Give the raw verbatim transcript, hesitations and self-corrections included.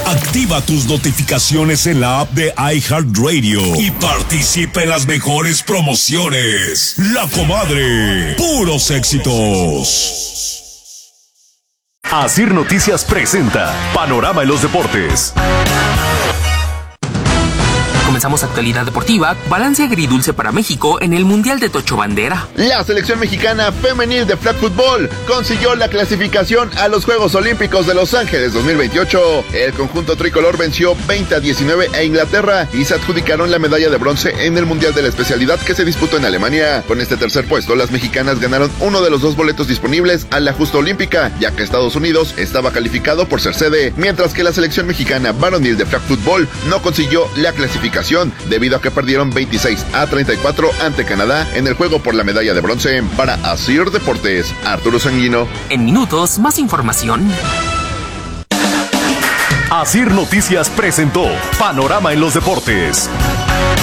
Activa tus notificaciones en la app de iHeartRadio y participa en las mejores promociones. La Comadre, puros éxitos. Asir Noticias presenta Panorama en los Deportes. Comenzamos actualidad deportiva, balance agridulce para México en el Mundial de Tocho Bandera. La selección mexicana femenil de flag football consiguió la clasificación a los Juegos Olímpicos de Los Ángeles dos mil veintiocho. El conjunto tricolor venció veinte a diecinueve a Inglaterra y se adjudicaron la medalla de bronce en el Mundial de la especialidad que se disputó en Alemania. Con este tercer puesto, las mexicanas ganaron uno de los dos boletos disponibles a la justa olímpica, ya que Estados Unidos estaba calificado por ser sede, mientras que la selección mexicana varonil de flag football no consiguió la clasificación debido a que perdieron veintiséis a treinta y cuatro ante Canadá en el juego por la medalla de bronce. Para Asir Deportes, Arturo Sanguino. En minutos, más información. Asir Noticias presentó Panorama en los Deportes.